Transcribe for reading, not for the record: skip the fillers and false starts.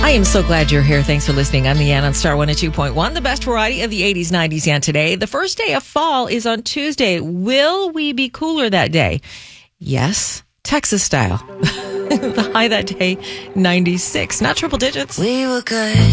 I am so glad you're here. Thanks for listening. I'm Leanne on Star 102.1, the best variety of the 80s, 90s, and today. The first day of fall is on Tuesday. Will we be cooler that day? Yes, Texas style. The high that day, 96. Not triple digits. We were good.